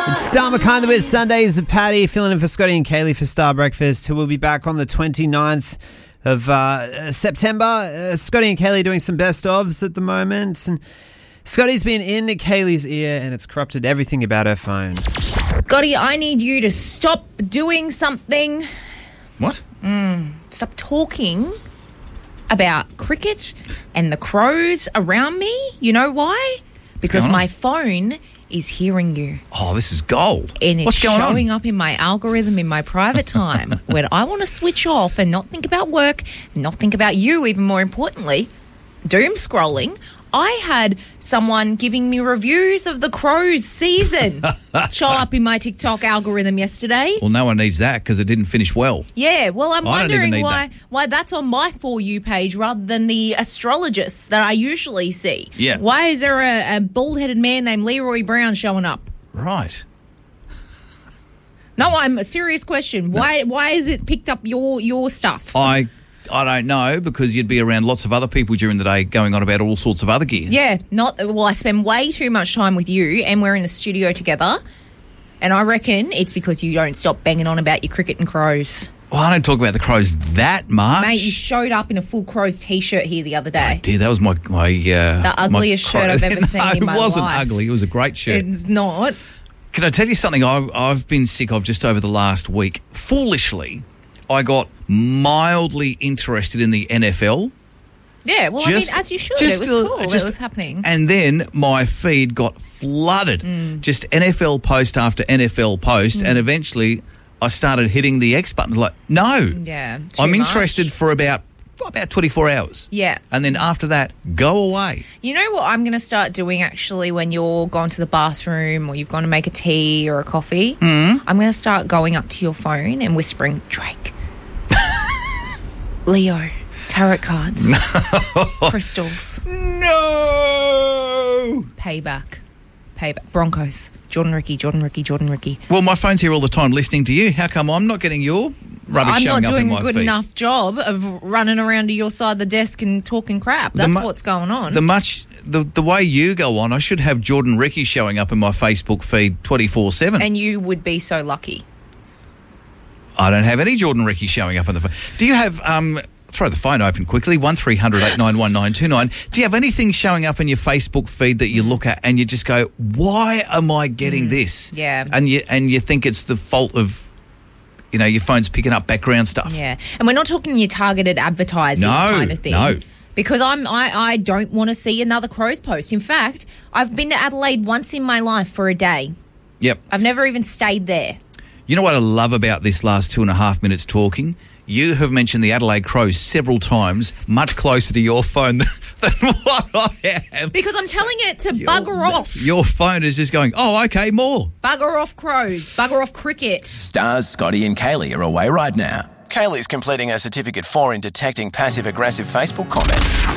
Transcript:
It's Star McKinley with Sundays with Patty, filling in for Scotty and Kaylee for Star Breakfast, who will be back on the 29th of September. Scotty and Kaylee doing some best-ofs at the moment. And Scotty's been in Kaylee's ear and it's corrupted everything about her phone. Scotty, I need you to stop doing something. What? Stop talking about cricket and the crows around me. You know why? Because my phone is hearing you. Oh, this is gold. And it's What's going showing on? up in my algorithm in my private time when I want to switch off and not think about work and not think about you, even more importantly, doom scrolling. I had someone giving me reviews of the Crows season show up in my TikTok algorithm yesterday. Well, no one needs that because it didn't finish well. Yeah, well, I'm I don't even wondering need why that's on my For You page rather than the astrologists that I usually see. Yeah. Why is there a bald-headed man named Leroy Brown showing up? Right. No, I'm a serious question. Why is it picked up your stuff? I don't know, because you'd be around lots of other people during the day going on about all sorts of other gear. Yeah, I spend way too much time with you and we're in the studio together, and I reckon it's because you don't stop banging on about your cricket and crows. Well, I don't talk about the Crows that much. Mate, you showed up in a full Crows t-shirt here the other day. Dude, that was my the ugliest shirt I've ever seen in my life. It wasn't ugly. It was a great shirt. It's not. Can I tell you something I've been sick of just over the last week? Foolishly, I got mildly interested in the NFL. Yeah, well, as you should. It was cool that it was happening. And then my feed got flooded. Just NFL post after NFL post. And eventually I started hitting the X button. Like, no. Yeah, I'm interested for about 24 hours. Yeah. And then after that, go away. You know what I'm going to start doing actually when you're going to the bathroom or you've gone to make a tea or a coffee? I'm going to start going up to your phone and whispering, Drake, Leo, tarot cards, crystals. No! Payback, Broncos, Jordan Ricky. Well, my phone's here all the time listening to you. How come I'm not getting your rubbish I'm showing not up in doing my a good feed? enough job of running around to your side of the desk and talking crap. That's what's going on. The way you go on, I should have Jordan Ricky showing up in my Facebook feed 24/7. And you would be so lucky. I don't have any Jordan Ricky showing up on the phone. Do you have, throw the phone open quickly, 1300 891 929. Do you have anything showing up in your Facebook feed that you look at and you just go, why am I getting this? Yeah. And you think it's the fault of, your phone's picking up background stuff. Yeah. And we're not talking your targeted advertising kind of thing. No. Because I don't want to see another Crows post. In fact, I've been to Adelaide once in my life for a day. Yep. I've never even stayed there. You know what I love about this last 2.5 minutes talking? You have mentioned the Adelaide Crows several times, much closer to your phone than what I am. Because I'm telling it to bugger off. Your phone is just going, oh, okay, more. Bugger off Crows. Bugger off cricket. Stars, Scotty and Kaylee are away right now. Kaylee's completing her Certificate 4 in detecting passive-aggressive Facebook comments.